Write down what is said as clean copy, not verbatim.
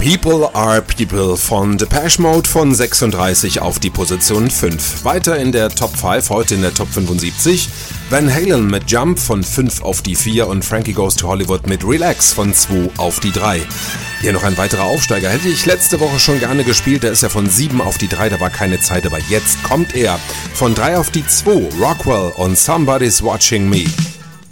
People Are People von Depeche Mode von 36 auf die Position 5. Weiter in der Top 5, heute in der Top 75. Van Halen mit Jump von 5 auf die 4 und Frankie Goes to Hollywood mit Relax von 2 auf die 3. Hier noch ein weiterer Aufsteiger. Hätte ich letzte Woche schon gerne gespielt, der ist ja von 7 auf die 3, da war keine Zeit, aber jetzt kommt er. Von 3 auf die 2, Rockwell und Somebody's Watching Me.